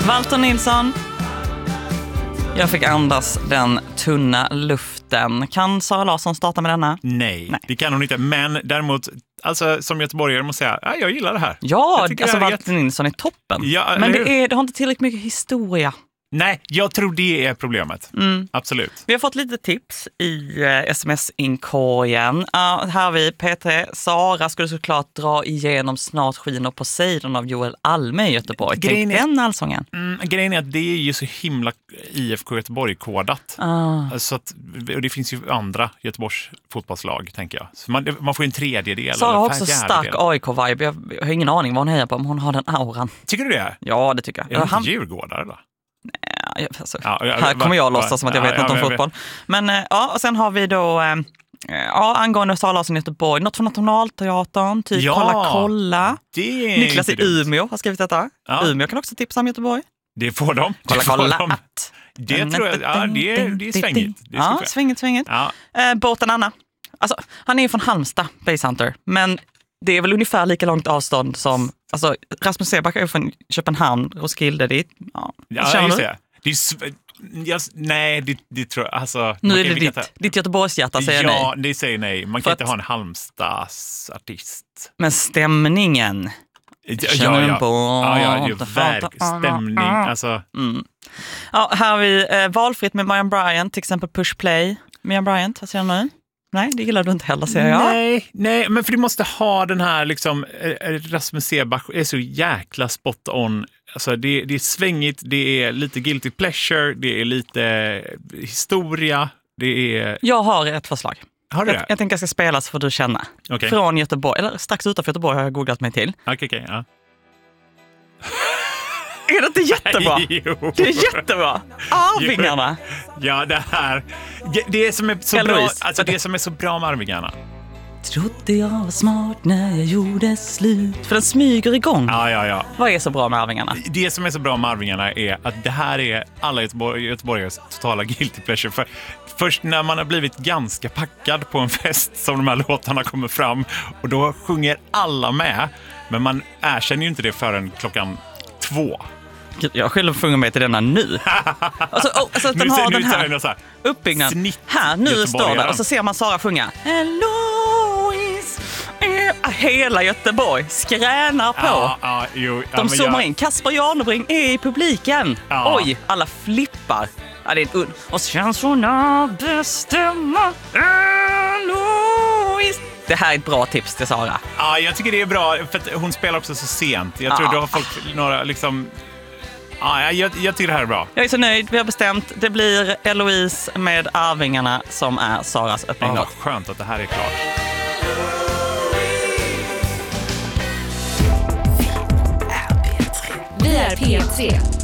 Walter Nilsson. Jag fick andas den tunna luften. Kan Sara Larsson starta med denna? Nej, det kan hon inte. Men däremot, alltså, som göteborgare måste jag säga, jag gillar det här. Ja, alltså Walter Nilsson är toppen. Ja, men det har inte tillräckligt mycket historia. Nej, jag tror det är problemet. Absolut. Vi har fått lite tips i sms-inkorgen. Här har vi P3. Sara skulle såklart dra igenom Snart skiner på sidan av Joel Alme i Göteborg. Den allsången. Grejen är att det är ju så himla IFK Göteborg-kodat. Så att, och det finns ju andra Göteborgs fotbollslag, tänker jag. Så man får en tredjedel. Sara har också stark AIK-vibe. Jag har ingen aning vad hon hejar på, om hon har den auran. Tycker du det? Ja, det tycker jag. Är hon inte djurgårdare då? Alltså, här kommer jag låtsas som att jag vet något om fotboll. Men och sen har vi då angående Sara Larsson i Göteborg, något från Nationalteatern, typ kolla. Niklas i Umeå har skrivit detta. Umeå kan också tipsa om Göteborg. Det får de. Kolla. Det tror jag, det är svängigt. Svängigt. Ja. Båten Anna. Alltså, han är ju från Halmstad, Basehunter, men det är väl ungefär lika långt avstånd som, alltså, Rasmus Seback är från Köpenhamn, Roskilde, det just det. Nej, det tror jag. Alltså, nu är det ditt Göteborgshjärta säger nej. Ja, det säger nej. Man kan inte ha en Halmstads artist. Men stämningen. Stämning. Alltså. Ja, här har vi valfritt med Miriam Bryant, till exempel Push Play. Miriam Bryant, vad säger du nu? Nej, det gillar du inte heller, säger jag. Nej, men för du måste ha den här liksom, Rasmus Seback är så jäkla spot on. Alltså det är svängigt, det är lite guilty pleasure, det är lite historia, det är... Jag har ett förslag. Har du det? Jag tänker att jag ska spela så får du känna. Okay. Från Göteborg, eller strax utanför Göteborg har jag googlat mig till. Okej, ja. Är det inte jättebra? Jo. Det är jättebra. Arvingarna. Ja, det här. Det som är så bra, alltså det som är så bra med Arvingarna. Trodde jag var smart när jag gjorde slut. För den smyger igång. Ja. Vad är så bra med Arvingarna? Det som är så bra med Arvingarna är att det här är alla göteborgares totala guilty pleasure. För först när man har blivit ganska packad på en fest som de här låtarna kommer fram och då sjunger alla med. Men man erkänner ju inte det förrän 2:00. Jag själv sjunger mig till denna nu. Alltså att den har den här uppbyggnaden. Här, nu står det. Och så ser man Sara sjunga. Eloise. Hela Göteborg skränar på. De zoomar in. Kasper Jarnebring är i publiken. Oj, alla flippar. Ja, det är en och känslorna bestämmer Eloise. Det här är ett bra tips till Sara. Ja, jag tycker det är bra. För att hon spelar också så sent. Jag tror du har folk några liksom... Ja, jag tycker det här är bra. Jag är så nöjd, vi har bestämt. Det blir Eloise med Arvingarna som är Saras öppninglåt. Skönt att det här är klart. Vi är P3.